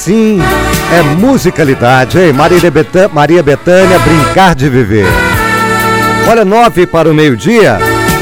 Sim, é musicalidade, hein? Maria Bethânia, Brincar de Viver. Olha, 9 para o meio-dia.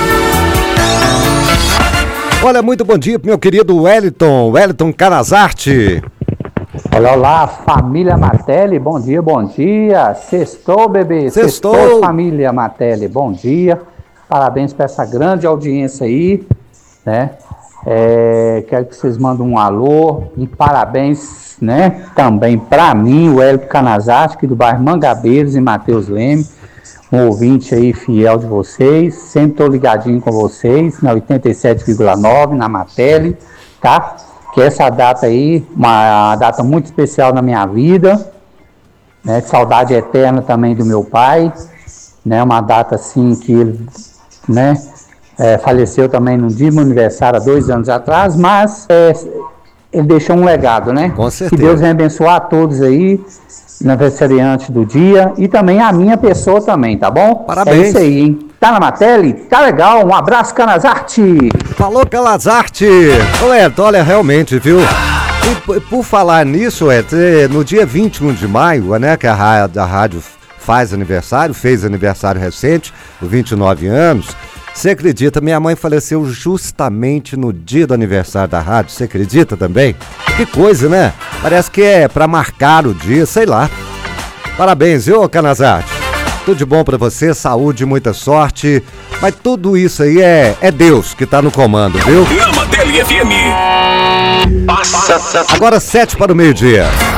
Olha, muito bom dia pro meu querido Wellington Canazarte. Olá, família Matelli, bom dia. Sextou, bebê. Sextou, família Matelli, bom dia. Parabéns para essa grande audiência aí, né? Quero que vocês mandem um alô e parabéns, né? Também para mim, o Wellington Canazarte, aqui do bairro Mangabeiros, em Mateus Leme, um ouvinte aí fiel de vocês, sempre estou ligadinho com vocês, na 87,9, na Matelli, tá? Que essa data aí, uma data muito especial na minha vida, né? Saudade eterna também do meu pai, né? Uma data assim que ele, né? Faleceu também no dia do meu aniversário, há 2 anos atrás, mas ele deixou um legado, né? Com certeza. Que Deus venha abençoar a todos aí, aniversariante do dia, e também a minha pessoa também, tá bom? Parabéns. É isso aí, hein? Tá na Matelli? Tá legal, um abraço, Canazarte! Falou, Canazarte! Ô, Ed, olha, realmente, viu? E por falar nisso, Ed, no dia 21 de maio, né, que a rádio fez aniversário recente, 29 anos, você acredita? Minha mãe faleceu justamente no dia do aniversário da rádio, você acredita também? Que coisa, né? Parece que é pra marcar o dia, sei lá. Parabéns, viu, Canazarte? Tudo de bom pra você, saúde, muita sorte. Mas tudo isso aí é Deus que tá no comando, viu? Na Matelli FM. Passa. Agora 7 para o meio-dia.